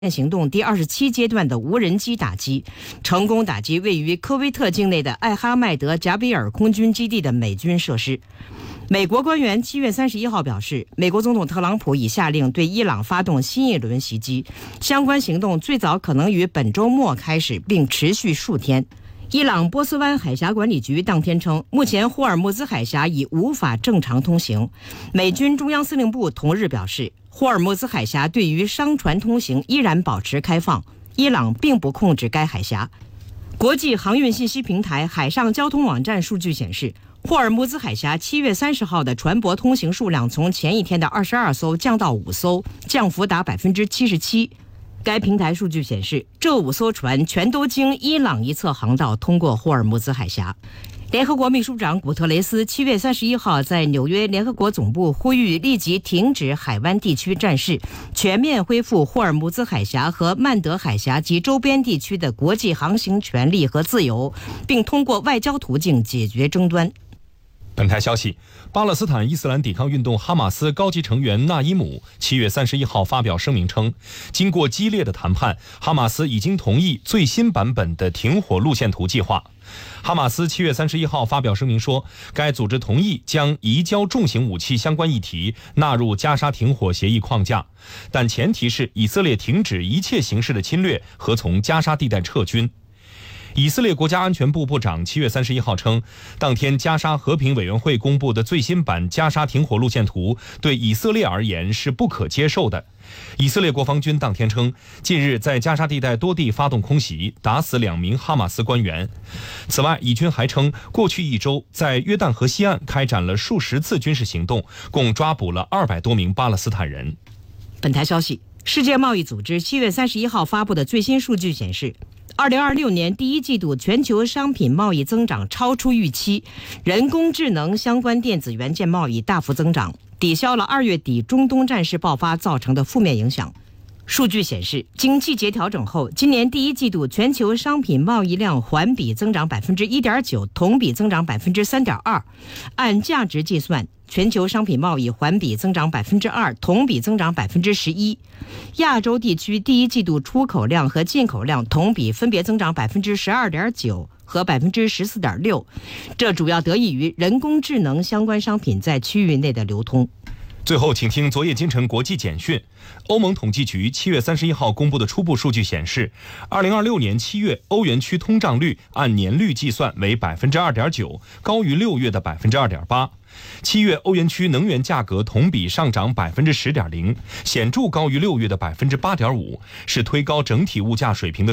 行动第27阶段的无人机打击，成功打击位于科威特境内的艾哈迈德贾比尔空军基地的美军设施。美国官员7月31号表示，美国总统特朗普已下令对伊朗发动新一轮袭击，相关行动最早可能于本周末开始，并持续数天。伊朗波斯湾海峡管理局当天称，目前霍尔木兹海峡已无法正常通行。美军中央司令部同日表示，霍尔木兹海峡对于商船通行依然保持开放，伊朗并不控制该海峡。国际航运信息平台海上交通网站数据显示，霍尔木兹海峡7月30号的船舶通行数量从前一天的22艘降到5艘，降幅达77%。该平台数据显示，这5艘船全都经伊朗一侧航道通过霍尔木兹海峡。联合国秘书长古特雷斯7月31号在纽约联合国总部呼吁立即停止海湾地区战事，全面恢复霍尔木兹海峡和曼德海峡及周边地区的国际航行权利和自由，并通过外交途径解决争端。 本台消息，巴勒斯坦伊斯兰抵抗运动哈马斯高级成员纳伊姆7月31号发表声明称，经过激烈的谈判，哈马斯已经同意最新版本的停火路线图计划。哈马斯7月31号发表声明说，该组织同意将移交重型武器相关议题纳入加沙停火协议框架，但前提是以色列停止一切形式的侵略和从加沙地带撤军。以色列国家安全部部长7月31号称，当天加沙和平委员会公布的最新版加沙停火路线图对以色列而言是不可接受的。以色列国防军当天称，近日在加沙地带多地发动空袭，打死2名哈马斯官员。此外，以军还称，过去1周在约旦河西岸开展了数十次军事行动，共抓捕了200多名巴勒斯坦人。 本台消息，世界贸易组织7月31号发布的最新数据显示，2026年第1季度全球商品贸易增长超出预期，人工智能相关电子元件贸易大幅增长，抵消了2月底中东战事爆发造成的负面影响。数据显示，经季节调整后，今年第1季度全球商品贸易量环比增长 1.9%， 同比增长 3.2%。按价值计算，全球商品贸易环比增长 2%， 同比增长 11%。亚洲地区第1季度出口量和进口量同比分别增长 12.9% 和 14.6%， 这主要得益于人工智能相关商品在区域内的流通。 最后，请听昨夜今晨国际简讯。欧盟统计局7月31号公布的初步数据显示，2026年7月欧元区通胀率按年率计算为 2.9%， 高于6月的 2.8%。7月欧元区能源价格同比上涨 10.0%， 显著高于6月的 8.5%， 是推高整体物价水平的